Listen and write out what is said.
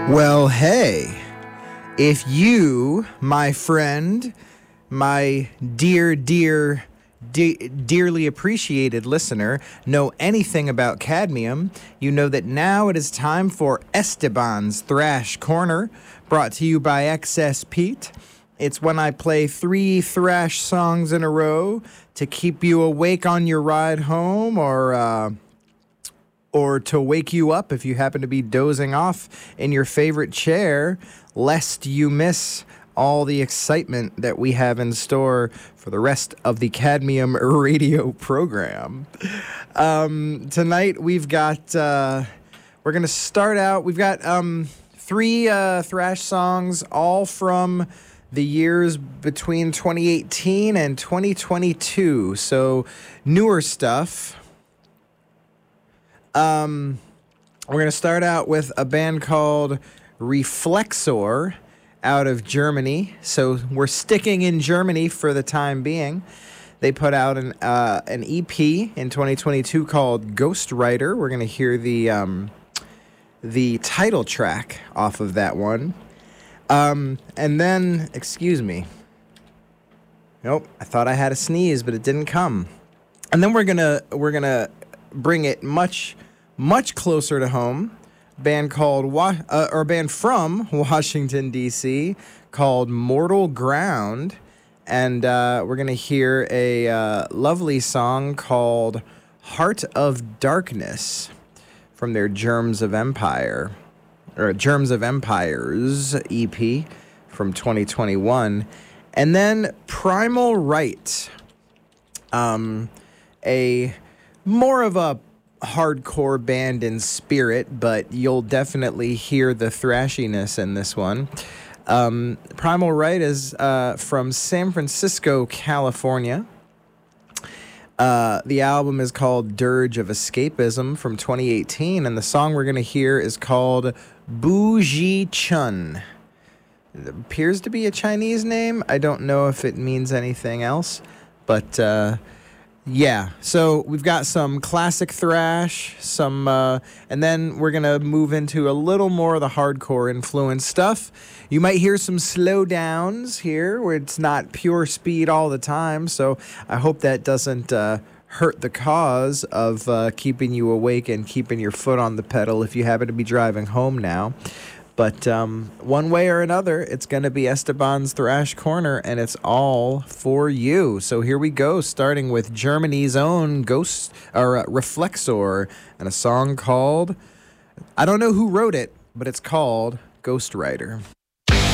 Well, hey, if you, my friend, my dearly appreciated listener, know anything about cadmium, you know that now it is time for Esteban's Thrash Corner, brought to you by XS Pete. It's when I play 3 thrash songs in a row to keep you awake on your ride home, or to wake you up if you happen to be dozing off in your favorite chair, lest you miss all the excitement that we have in store for the rest of the Cadmium radio program. Tonight we've got, we're going to start out, we've got 3 thrash songs, all from the years between 2018 and 2022, so newer stuff. We're going to start out with a band called Reflexor out of Germany. So we're sticking in Germany for the time being. They put out an EP in 2022 called Ghostwriter. We're going to hear the title track off of that one. And then, excuse me. Nope, I thought I had a sneeze, but it didn't come. And then we're gonna bring it much closer to home. Band from Washington D.C. called Mortal Ground, and we're gonna hear a lovely song called Heart of Darkness from their Germs of Empires EP from 2021, and then Primal Rite, a more of a hardcore band in spirit, but you'll definitely hear the thrashiness in this one. Primal Rite is from San Francisco, California. The album is called Dirge of Escapism from 2018, and the song we're going to hear is called Bougie Chun. It appears to be a Chinese name. I don't know if it means anything else, but yeah, so we've got some classic thrash, and then we're going to move into a little more of the hardcore influence stuff. You might hear some slowdowns here where it's not pure speed all the time, so I hope that doesn't hurt the cause of keeping you awake and keeping your foot on the pedal if you happen to be driving home now. But one way or another, it's going to be Esteban's Thrash Corner, and it's all for you. So here we go, starting with Germany's own Reflexor, and a song called, I don't know who wrote it, but it's called Ghostwriter.